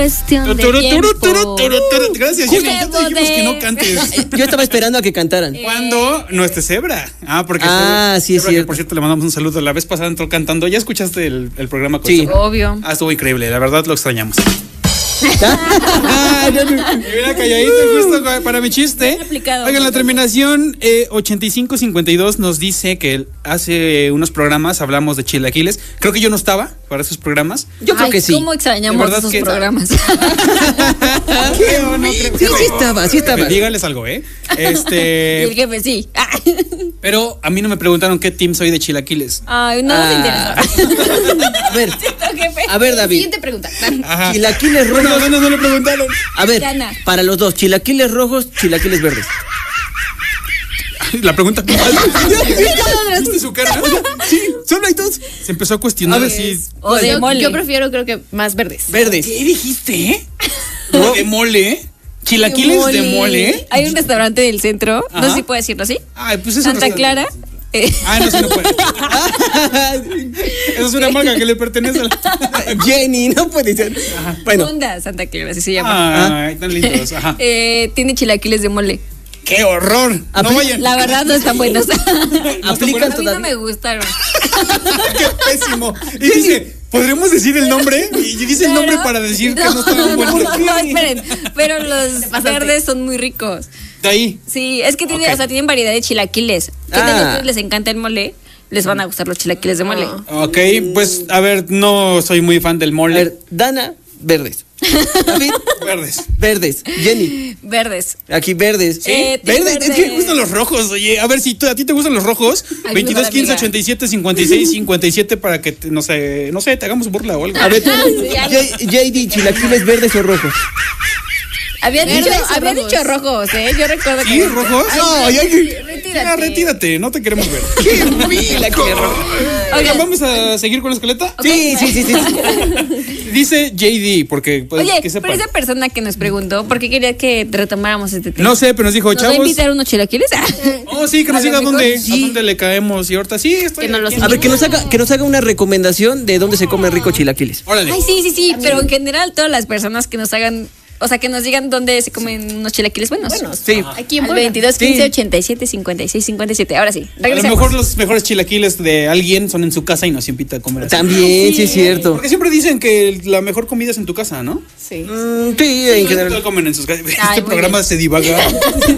Cuestión de tiempo. Gracias, Jenny. Ya te dijimos que no cantes. Yo estaba esperando a que cantaran. ¿Cuándo? No esté Zebra. Porque sí es Zebra, que cierto. por cierto le mandamos un saludo. La vez pasada entró cantando. ¿Ya escuchaste el programa con Sí. Zebra? Obvio. Estuvo increíble. La verdad lo extrañamos. No, no. Mira, calladito, justo para mi chiste. Bien aplicado. Oigan, la terminación 8552 nos dice que hace unos programas hablamos de chilaquiles. Creo que yo no estaba para esos programas. Yo creo que sí. ¿Cómo De extrañamos verdad esos que- programas? Creo, no creo. Sí estaba. Dígales algo, Y el jefe, sí. Pero a mí no me preguntaron qué team soy de chilaquiles. Ay, no nos interesa. A ver, David. Siguiente pregunta. Ajá. Chilaquiles rojos. No le preguntaron. A ver, Gana. para los dos, chilaquiles rojos, chilaquiles verdes. La pregunta ¿viste su cara? Sí, solo hay dos. Se empezó a cuestionar así. O de mole. Yo prefiero, creo que más verdes. Verdes. ¿Qué dijiste? ¿De mole? ¿Chilaquiles de mole? Hay un restaurante del centro, no Ajá. sé si puedo decirlo así. Ay, pues eso Santa Clara. No, sí no puede. Esa es una marca que le pertenece a la... Jenny, no puede ser. Bueno, Honda Santa Clara, así se llama. Ay, tan lindos. Ajá. Tiene chilaquiles de mole. ¡Qué horror! No vayan. La verdad no están buenos. aplican A mí no todavía. me gustaron. ¡Qué pésimo! Y dice, ¿podremos decir el nombre? Y dice el nombre para decir que no estaban buenos. No, esperen. Pero los verdes son muy ricos. De ahí. Sí, es que tienen, Ok. o sea, tienen variedad de chilaquiles. ¿Qué tal a ustedes les encanta el mole? Les van a gustar los chilaquiles de mole. Ok, pues a ver, no soy muy fan del A mole. ver, Dana, verdes. David, Verdes. verdes. Jenny, Verdes. aquí verdes. ¿Sí? Team Verdes. Es que me gustan los rojos. Oye, a ver si a ti te gustan los rojos. Ay, 22, mejor 15, amiga. 87, 56, 57 para que, no sé, te hagamos burla o algo. A ver, ya JD, chilaquiles verdes o rojos. Había Verdes dicho, o había rojos. dicho rojos, ¿eh? Yo recuerdo ¿Sí? que. ¿Rojos? Ay, No, retírate. ya, retírate, no te queremos ver. Chilaquiles rojos. Oigan, ¿vamos a seguir con la escaleta? Sí. Dice JD, porque pues, Oye, que sepan. pero esa persona que nos preguntó, ¿por qué quería que retomáramos este tema? No sé, pero nos dijo, ¿Nos va a chavos. invitar unos chilaquiles? Oh, sí, que nos A lo diga mejor dónde, sí. a dónde le caemos. Y ahorita sí, estoy Que nos los aquí. A ver, que nos haga una recomendación de dónde se come rico chilaquiles. Órale. Ay, sí, pero en general todas las personas que nos hagan, o sea, que nos digan dónde se comen unos chilaquiles buenos. Sí. Aquí en Al Puebla. 22, 15, Sí. 87, 56, 57. Ahora sí, A lo regresemos. mejor los mejores chilaquiles de alguien son en su casa y nos invita a comer. así. También, sí es cierto. Porque siempre dicen que la mejor comida es en tu casa, ¿no? Sí. Sí, en Todos general. comen en sus casas. Ay, Este muy programa se divaga.